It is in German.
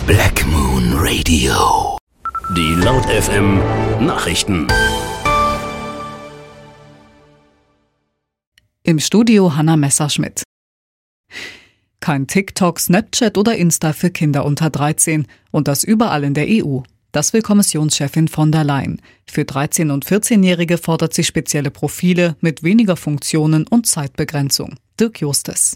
Black Moon Radio. Die Laut FM Nachrichten. Im Studio Hanna Messerschmidt. Kein TikTok, Snapchat oder Insta für Kinder unter 13 und das überall in der EU. Das will Kommissionschefin von der Leyen. Für 13- und 14-Jährige fordert sie spezielle Profile mit weniger Funktionen und Zeitbegrenzung. Dirk Justes.